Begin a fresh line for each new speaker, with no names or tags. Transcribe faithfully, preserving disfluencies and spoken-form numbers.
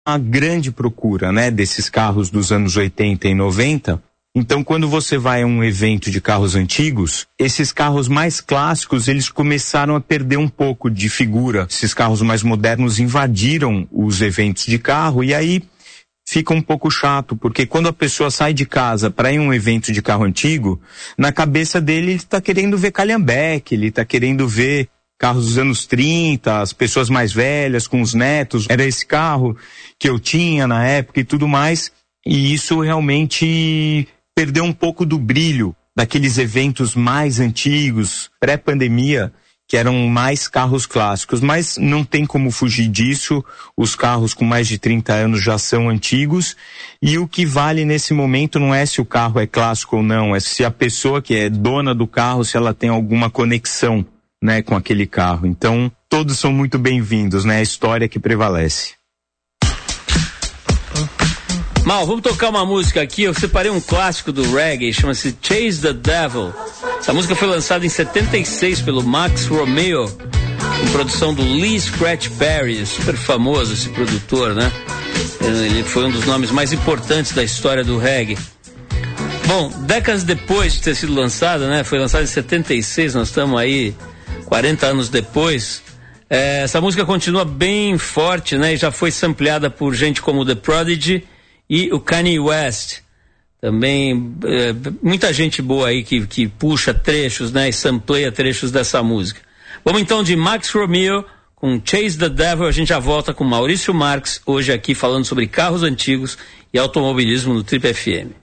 uma grande procura, né, desses carros dos anos oitenta e noventa. Então, quando você vai a um evento de carros antigos, esses carros mais clássicos, eles começaram a perder um pouco de figura. Esses carros mais modernos invadiram os eventos de carro e aí fica um pouco chato, porque quando a pessoa sai de casa para ir a um evento de carro antigo, na cabeça dele ele está querendo ver Calhambeque, ele está querendo ver carros dos anos trinta, as pessoas mais velhas com os netos. Era esse carro que eu tinha na época e tudo mais. E isso realmente perdeu um pouco do brilho daqueles eventos mais antigos, pré-pandemia, que eram mais carros clássicos. Mas não tem como fugir disso, os carros com mais de trinta anos já são antigos, e o que vale nesse momento não é se o carro é clássico ou não, é se a pessoa que é dona do carro, se ela tem alguma conexão, né, com aquele carro. Então, todos são muito bem-vindos, né, a história que prevalece.
Mal, vamos tocar uma música aqui. Eu separei um clássico do reggae, chama-se Chase the Devil. Essa música foi lançada em setenta e seis pelo Max Romeo, com produção do Lee Scratch Perry, super famoso esse produtor, né? Ele foi um dos nomes mais importantes da história do reggae. Bom, décadas depois de ter sido lançada, né? Foi lançada em setenta e seis, nós estamos aí quarenta anos depois. É, essa música continua bem forte, né? E já foi sampleada por gente como The Prodigy e o Kanye West. Também é, muita gente boa aí que, que puxa trechos, né, e sampleia trechos dessa música. Vamos então de Max Romeo com Chase the Devil. A gente já volta com Maurício Marques, hoje aqui falando sobre carros antigos e automobilismo no Trip F M.